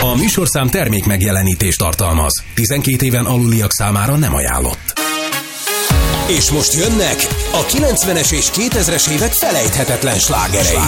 A műsorszám termék megjelenítést tartalmaz. 12 éven aluliak számára nem ajánlott. És most jönnek a 90-es és 2000-es évek felejthetetlen slágerei.